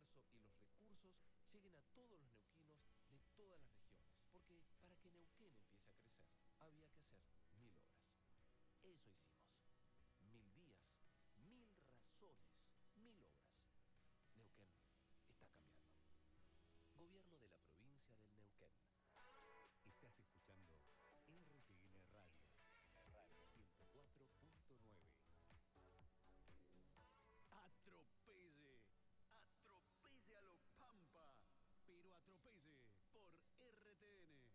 esfuerzo y los recursos lleguen a todos los neuquinos de todas las regiones. Porque para que Neuquén empiece a crecer, había que hacer 1000 obras. Eso hicimos. 1000 días, 1000 razones, 1000 obras. Neuquén está cambiando. Gobierno de la provincia del Neuquén. Estás escuchando RTN Radio 104.9. Atropelle, atropelle a los Pampa, pero atropelle por RTN.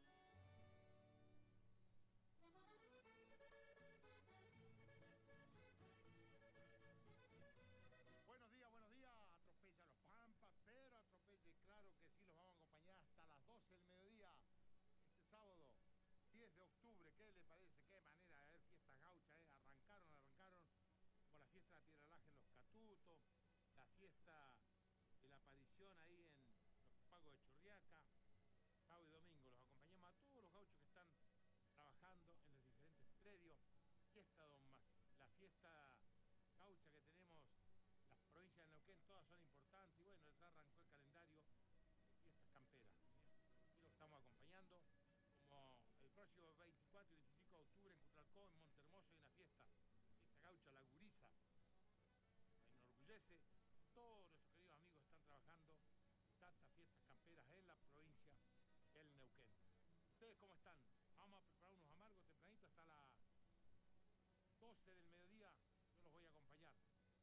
Buenos días, atropella a los Pampas, pero atropelle, claro que sí, los vamos a acompañar hasta las 12 del mediodía, este sábado, 10 de octubre, ¿qué le parece? Qué manera de haber fiestas gauchas, arrancaron, como la fiesta de la Tierra Laje en Los Catutos, la fiesta de la aparición ahí en los Pagos de Churriaca, sábado y domingo, los acompañamos a todos los gauchos que están trabajando en los diferentes predios, la fiesta gaucha que tenemos. Las provincias de Neuquén todas son importantes y bueno, ya arrancó el calendario de fiestas camperas. Y lo estamos acompañando, como el próximo 24 y 25 de octubre en Cutralcó, en Montermoso, hay una fiesta gaucha, la Guriza. Me enorgullece, todos nuestros queridos amigos están trabajando tantas fiestas camperas en la provincia del Neuquén. ¿Ustedes cómo están? Vamos a preparar unos amargos tempranito hasta las 12 del mediodía, yo los voy a acompañar.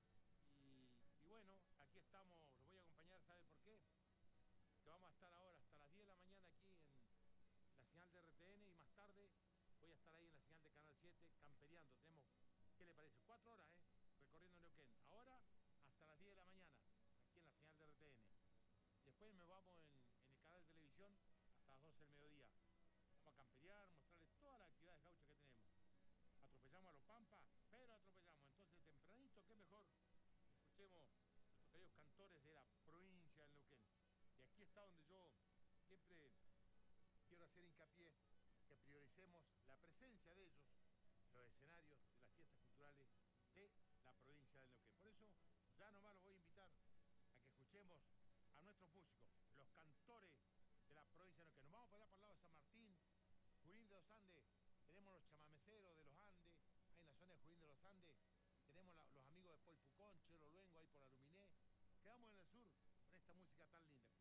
Y bueno, aquí estamos, los voy a acompañar, ¿sabe por qué? Que vamos a estar ahora hasta las 10 de la mañana aquí en la señal de RTN y más tarde voy a estar ahí en la señal de Canal 7 campereando. Tenemos, ¿qué le parece? 4 horas, recorriendo Neuquén. Ahora hasta las 10 de la mañana, aquí en la señal de RTN. Después me vamos en el canal de televisión hasta las 12 del mediodía. Vamos a camperear, mostrarles todas las actividades gauchas que tenemos. Atropellamos a los Pampas, pero atropellamos. Entonces, tempranito, qué mejor. Escuchemos a nuestros queridos cantores de la provincia del Neuquén. Y aquí está donde yo siempre quiero hacer hincapié, que prioricemos la presencia de ellos en los escenarios de las fiestas culturales de la provincia del Neuquén. Por eso, ya nomás los voy a invitar a que escuchemos a nuestros músicos, los cantores de la provincia del Neuquén. Nos vamos para allá, para el lado de San Martín, Junín de los Andes. Tenemos los chamameceros de los Andes, ahí en la zona de Junín de los Andes. Tenemos los amigos de Poipucón, Chero Luengo, ahí por Aluminé. Quedamos en el sur con esta música tan linda.